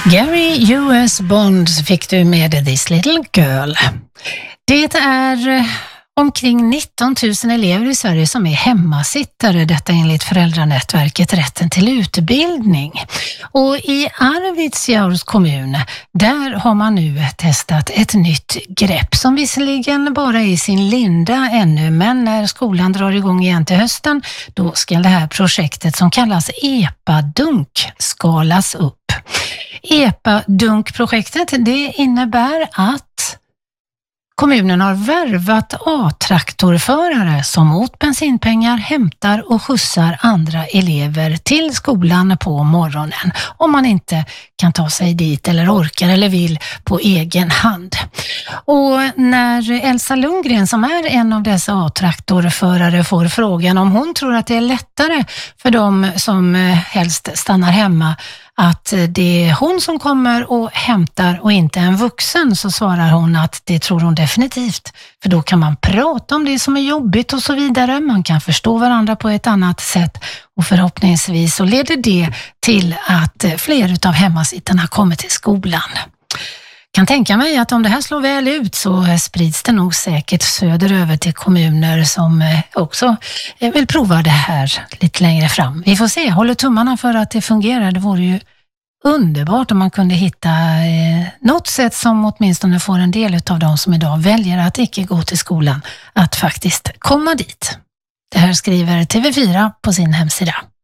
Gary U.S. Bond fick du med This Little Girl. Det är omkring 19 000 elever i Sverige som är hemmasittare, detta enligt föräldranätverket Rätten till utbildning. Och i Arvidsjaurs kommun, där har man nu testat ett nytt grepp som visserligen bara är i sin linda ännu, men när skolan drar igång igen till hösten, då ska det här projektet som kallas EPA-dunk skalas upp. EPA-dunk-projektet, det innebär att kommunen har värvat A-traktorförare som mot bensinpengar hämtar och skjutsar andra elever till skolan på morgonen om man inte kan ta sig dit eller orkar eller vill på egen hand. Och när Elsa Lundgren, som är en av dessa A-traktorförare, får frågan om hon tror att det är lättare för dem som helst stannar hemma att det är hon som kommer och hämtar och inte en vuxen, så svarar hon att det tror hon definitivt. För då kan man prata om det som är jobbigt och så vidare. Man kan förstå varandra på ett annat sätt och förhoppningsvis så leder det till att fler utav hemmasittarna kommer till skolan. Kan tänka mig att om det här slår väl ut så sprids det nog säkert söderöver till kommuner som också vill prova det här lite längre fram. Vi får se, håller tummarna för att det fungerar. Det vore ju underbart om man kunde hitta något sätt som åtminstone får en del av de som idag väljer att icke gå till skolan att faktiskt komma dit. Det här skriver TV4 på sin hemsida.